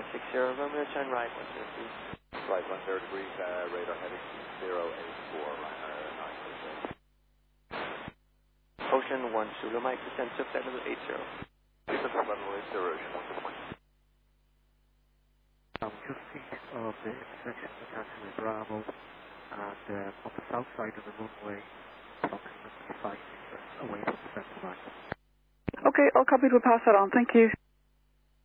60, Romeo, turn right, 10 please. Right, 10 degrees, radar heading 084, Ryanair 946. Ocean 1 Zulu, Mike, descend to flight level 80. Flight level 80, Ocean 1 Zulu, Mike. Just east of the intersection with Tanzania Bravo, and on the south side of the runway, approximately 5 meters away from the center line. Okay, all copied, we'll pass that on, thank you.